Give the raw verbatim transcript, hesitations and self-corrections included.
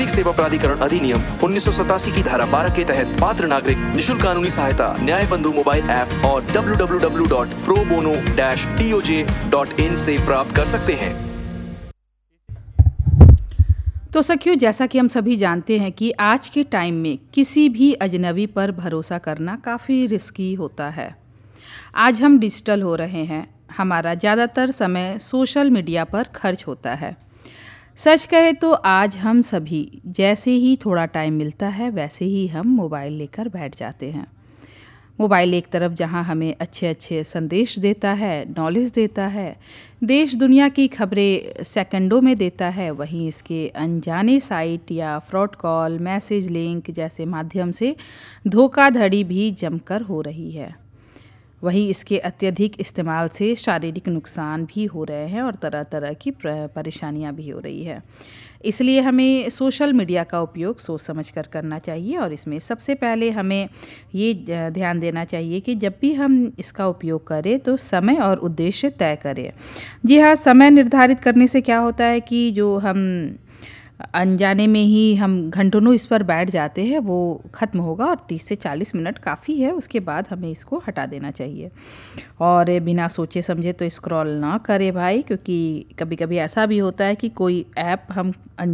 नागरिक सेवा प्राधिकरण अधिनियम उन्नीस सौ सतासी की धारा बारह के तहत पात्र नागरिक निशुल्क कानूनी सहायता न्याय बंधु मोबाइल ऐप और W W W dot pro bono dash D O J dot in से प्राप्त कर सकते हैं। तो सखियों, जैसा कि हम सभी जानते हैं कि आज के टाइम में किसी भी अजनबी पर भरोसा करना काफ़ी रिस्की होता है। आज हम डिजिटल हो रहे हैं, हमारा ज़्यादातर समय सोशल मीडिया पर खर्च होता है। सच कहे तो आज हम सभी जैसे ही थोड़ा टाइम मिलता है वैसे ही हम मोबाइल लेकर बैठ जाते हैं। मोबाइल एक तरफ जहां हमें अच्छे अच्छे संदेश देता है, नॉलेज देता है, देश दुनिया की खबरें सेकंडों में देता है, वहीं इसके अनजाने साइट या फ्रॉड कॉल, मैसेज लिंक जैसे माध्यम से धोखाधड़ी भी जमकर हो रही है। वहीं इसके अत्यधिक इस्तेमाल से शारीरिक नुकसान भी हो रहे हैं और तरह तरह की परेशानियां भी हो रही है। इसलिए हमें सोशल मीडिया का उपयोग सोच समझ कर करना चाहिए और इसमें सबसे पहले हमें ये ध्यान देना चाहिए कि जब भी हम इसका उपयोग करें तो समय और उद्देश्य तय करें। जी हाँ, समय निर्धारित करने से क्या होता है कि जो हम अनजाने में ही हम घंटों इस पर बैठ जाते हैं वो ख़त्म होगा और तीस से चालीस मिनट काफ़ी है, उसके बाद हमें इसको हटा देना चाहिए। और बिना सोचे समझे तो स्क्रॉल ना करें भाई, क्योंकि कभी कभी ऐसा भी होता है कि कोई ऐप हम